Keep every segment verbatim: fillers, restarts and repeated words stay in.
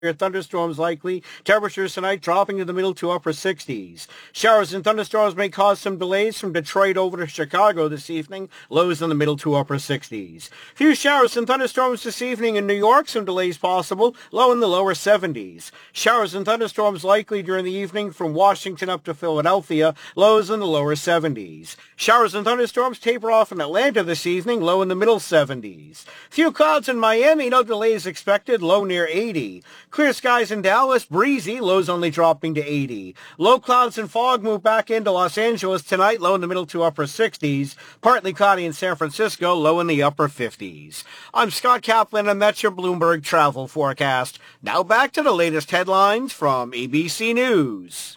Thunderstorms likely. Temperatures tonight dropping to the middle to upper sixties. Showers and thunderstorms may cause some delays from Detroit over to Chicago this evening. Lows in the middle to upper sixties. Few showers and thunderstorms this evening in New York. Some delays possible. Low in the lower seventies. Showers and thunderstorms likely during the evening from Washington up to Philadelphia. Lows in the lower seventies. Showers and thunderstorms taper off in Atlanta this evening. Low in the middle seventies. Few clouds in Miami. No delays expected. Low near eighty. Clear skies in Dallas, breezy, lows only dropping to eighty. Low clouds and fog move back into Los Angeles tonight, low in the middle to upper sixties. Partly cloudy in San Francisco, low in the upper fifties. I'm Scott Kaplan, and that's your Bloomberg travel forecast. Now back to the latest headlines from A B C News.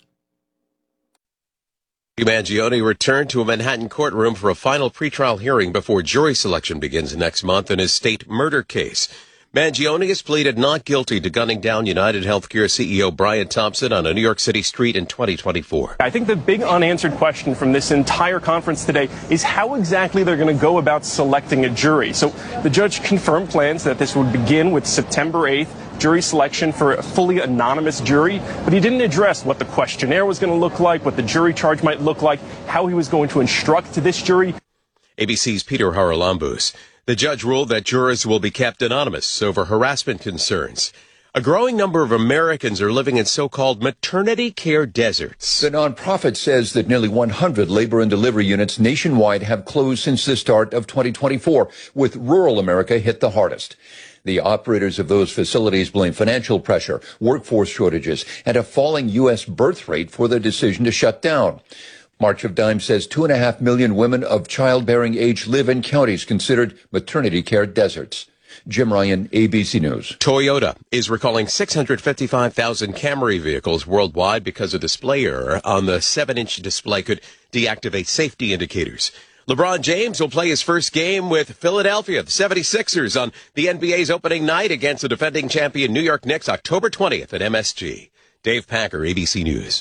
Mangione returned to a Manhattan courtroom for a final pretrial hearing before jury selection begins next month in his state murder case. Mangione has pleaded not guilty to gunning down United Healthcare C E O Brian Thompson on a New York City street in twenty twenty-four. I think the big unanswered question from this entire conference today is how exactly they're going to go about selecting a jury. So the judge confirmed plans that this would begin with September eighth, jury selection for a fully anonymous jury, but he didn't address what the questionnaire was going to look like, what the jury charge might look like, how he was going to instruct this jury. A B C's Peter Haralambous. The judge ruled that jurors will be kept anonymous over harassment concerns. A growing number of Americans are living in so-called maternity care deserts. The nonprofit says that nearly one hundred labor and delivery units nationwide have closed since the start of twenty twenty-four, with rural America hit the hardest. The operators of those facilities blame financial pressure, workforce shortages, and a falling U S birth rate for their decision to shut down. March of Dimes says two and a half million women of childbearing age live in counties considered maternity care deserts. Jim Ryan, A B C News. Toyota is recalling six hundred fifty-five thousand Camry vehicles worldwide because a display error on the seven inch display could deactivate safety indicators. LeBron James will play his first game with Philadelphia, the seventy-sixers, on the N B A's opening night against the defending champion New York Knicks, October twentieth at M S G. Dave Packer, A B C News.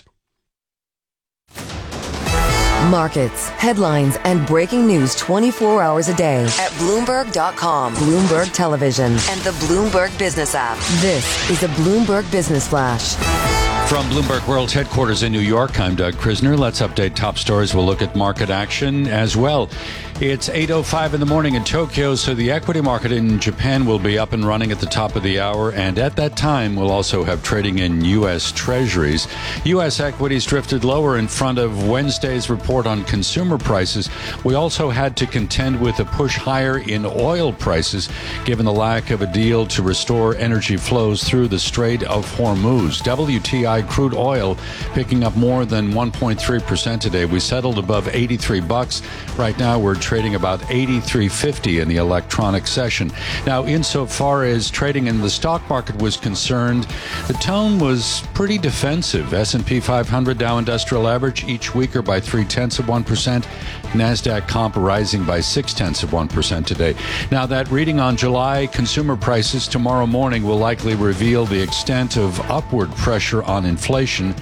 Markets, headlines, and breaking news twenty-four hours a day at Bloomberg dot com, Bloomberg Television, and the Bloomberg Business app. This is a Bloomberg Business Flash. From Bloomberg World Headquarters in New York, I'm Doug Krisner. Let's update top stories. We'll look at market action as well. It's eight oh five in the morning in Tokyo, so the equity market in Japan will be up and running at the top of the hour, and at that time we'll also have trading in U S Treasuries. U S equities drifted lower in front of Wednesday's report on consumer prices. We also had to contend with a push higher in oil prices, given the lack of a deal to restore energy flows through the Strait of Hormuz. W T I crude oil picking up more than one point three percent today. We settled above eighty-three bucks. Right now we're trading about eighty-three fifty in the electronic session. Now, insofar as trading in the stock market was concerned, the tone was pretty defensive. S and P five hundred, Dow Industrial Average, each weaker by three-tenths of one percent. NASDAQ comp rising by six-tenths of one percent today. Now, that reading on July consumer prices tomorrow morning will likely reveal the extent of upward pressure on inflation.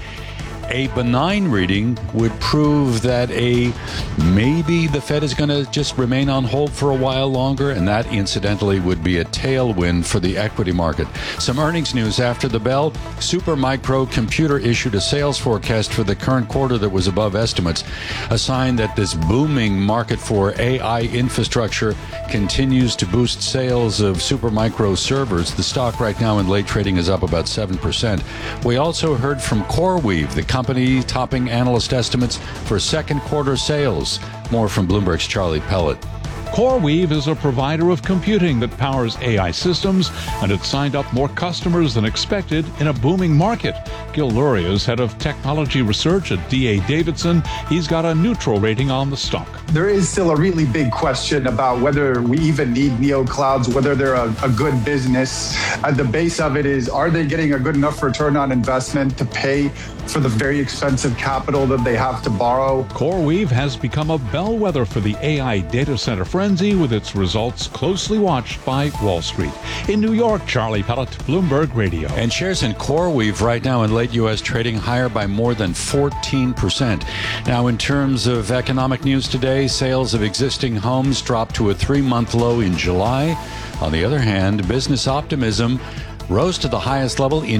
A benign reading would prove that a maybe the Fed is going to just remain on hold for a while longer, and that incidentally would be a tailwind for the equity market. Some earnings news after the bell. Supermicro Computer issued a sales forecast for the current quarter that was above estimates, a sign that this booming market for A I infrastructure continues to boost sales of Supermicro servers. The stock right now in late trading is up about seven percent. We also heard from CoreWeave, the company topping analyst estimates for second quarter sales. More from Bloomberg's Charlie Pellet. CoreWeave is a provider of computing that powers A I systems, and it signed up more customers than expected in a booming market. Gil Luria is head of technology research at D A Davidson. He's got a neutral rating on the stock. There is still a really big question about whether we even need neoclouds, whether they're a, a good business. At the base of it is, are they getting a good enough return on investment to pay for the very expensive capital that they have to borrow? CoreWeave has become a bellwether for the A I data center frenzy, with its results closely watched by Wall Street. In New York, Charlie Pellet, Bloomberg Radio. And shares in CoreWeave right now in late U S trading higher by more than fourteen percent. Now, in terms of economic news today, sales of existing homes dropped to a three-month low in July. On the other hand, business optimism rose to the highest level in